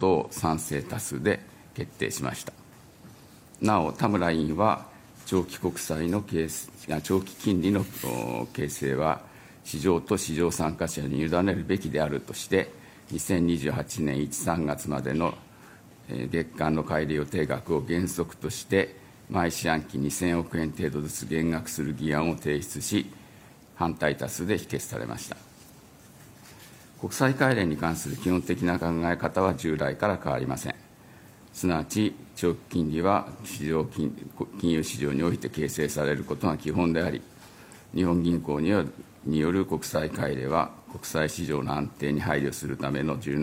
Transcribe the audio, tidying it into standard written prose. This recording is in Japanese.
ことを賛成多数で決定しました。なお、田村委員は、長期金利の形成は、市場と市場参加者に委ねるべきであるとして、2028年1、3月までの月間の買い入れ予定額を原則として、毎四半期2000億円程度ずつ減額する議案を提出し、反対多数で否決されました。国債買い入れに関する基本的な考え方は従来から変わりません。すなわち、長期金利は金融市場において形成されることが基本であり、日本銀行による国債買い入れは、国際市場の安定に配慮するための柔軟